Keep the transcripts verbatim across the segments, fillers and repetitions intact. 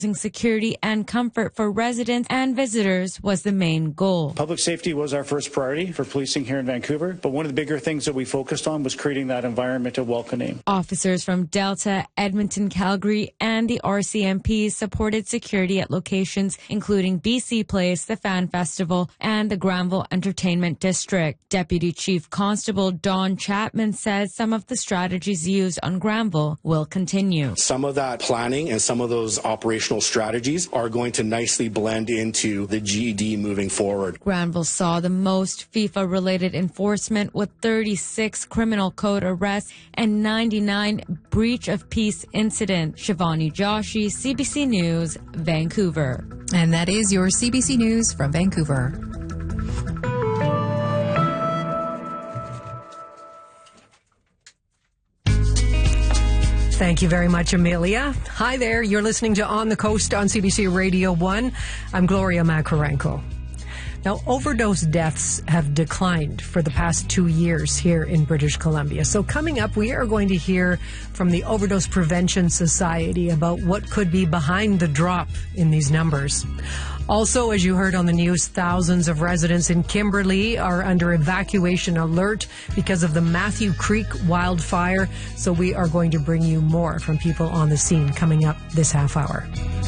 Security and comfort for residents and visitors was the main goal. Public safety was our first priority for policing here in Vancouver, but one of the bigger things that we focused on was creating that environment of welcoming. Officers from Delta, Edmonton, Calgary, and the R C M P supported security at locations including B C Place, the Fan Festival, and the Granville Entertainment District. Deputy Chief Constable Don Chapman says some of the strategies used on Granville will continue. Some of that planning and some of those operational strategies are going to nicely blend into the G E D moving forward. Granville saw the most FIFA-related enforcement with thirty-six criminal code arrests and ninety-nine breach of peace incidents. Shivani Joshi, C B C News, Vancouver. And that is your C B C News from Vancouver. Thank you very much, Amelia. Hi there. You're listening to On the Coast on C B C Radio one. I'm Gloria Makarenko. Now, overdose deaths have declined for the past two years here in British Columbia. So coming up, we are going to hear from the Overdose Prevention Society about what could be behind the drop in these numbers. Also, as you heard on the news, thousands of residents in Kimberley are under evacuation alert because of the Matthew Creek wildfire. So we are going to bring you more from people on the scene coming up this half hour.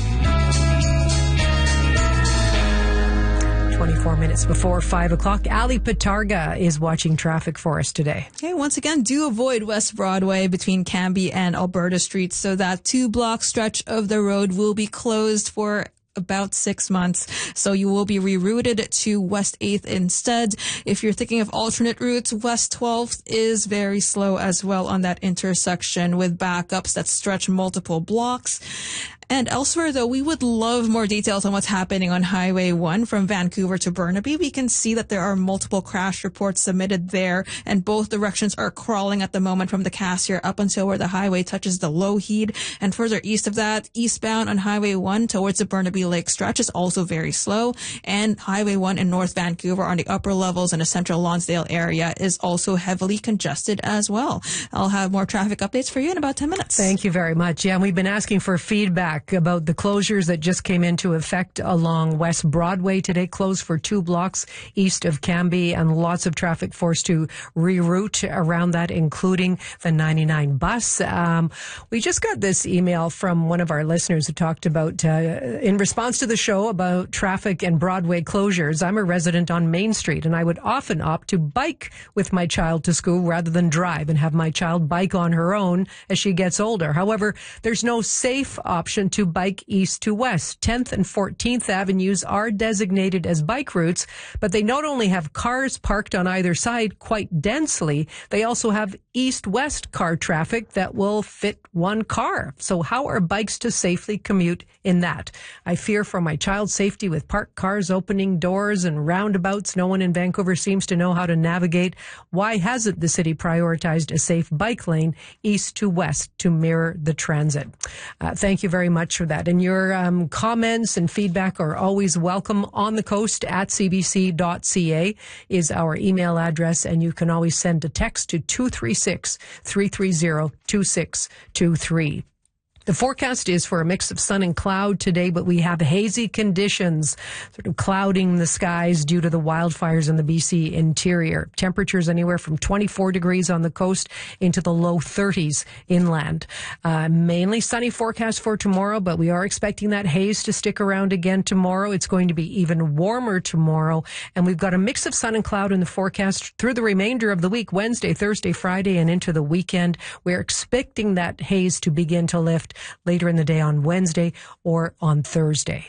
twenty-four minutes before five o'clock. Ali Patarga is watching traffic for us today. Okay, once again, do avoid West Broadway between Cambie and Alberta Streets. So that two-block stretch of the road will be closed for about six months. So you will be rerouted to West eighth instead. If you're thinking of alternate routes, West twelfth is very slow as well on that intersection with backups that stretch multiple blocks. And elsewhere, though, we would love more details on what's happening on Highway one from Vancouver to Burnaby. We can see that there are multiple crash reports submitted there, and both directions are crawling at the moment from the Cassiar up until where the highway touches the Lougheed. And further east of that, eastbound on Highway one towards the Burnaby Lake stretch is also very slow. And Highway one in North Vancouver on the upper levels in the central Lonsdale area is also heavily congested as well. I'll have more traffic updates for you in about ten minutes. Thank you very much. Yeah, and we've been asking for feedback about the closures that just came into effect along West Broadway today, closed for two blocks east of Cambie, and lots of traffic forced to reroute around that, including the ninety-nine bus. Um, we just got this email from one of our listeners who talked about, uh, in response to the show about traffic and Broadway closures, I'm a resident on Main Street, and I would often opt to bike with my child to school rather than drive and have my child bike on her own as she gets older. However, there's no safe option to bike east to west. tenth and fourteenth Avenues are designated as bike routes, but they not only have cars parked on either side quite densely, they also have east-west car traffic that will fit one car. So how are bikes to safely commute in that? I fear for my child's safety with parked cars opening doors and roundabouts. No one in Vancouver seems to know how to navigate. Why hasn't the city prioritized a safe bike lane east to west to mirror the transit? Uh, thank you very much for that. And your um, comments and feedback are always welcome. On the coast at c b c dot c a is our email address, and you can always send a text to two three six, three three zero, two six two three. The forecast is for a mix of sun and cloud today, but we have hazy conditions sort of clouding the skies due to the wildfires in the B C interior. Temperatures anywhere from twenty-four degrees on the coast into the low thirties inland. Uh, mainly sunny forecast for tomorrow, but we are expecting that haze to stick around again tomorrow. It's going to be even warmer tomorrow, and we've got a mix of sun and cloud in the forecast through the remainder of the week, Wednesday, Thursday, Friday, and into the weekend. We're expecting that haze to begin to lift later in the day on Wednesday or on Thursday.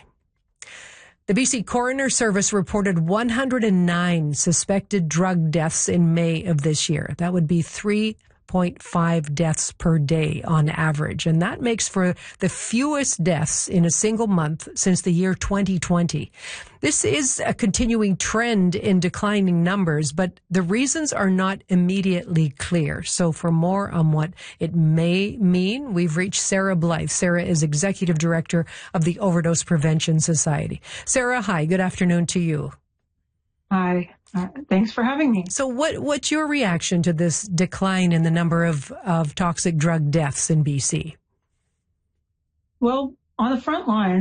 The B C Coroner Service reported one hundred nine suspected drug deaths in May of this year. That would be three point five deaths per day on average. And that makes for the fewest deaths in a single month since the year twenty twenty. This is a continuing trend in declining numbers, but the reasons are not immediately clear. So for more on what it may mean, we've reached Sarah Blythe. Sarah is Executive Director of the Overdose Prevention Society. Sarah, hi. Good afternoon to you. Hi. Uh, thanks for having me. So what, what's your reaction to this decline in the number of, of toxic drug deaths in B C? Well, on the front line,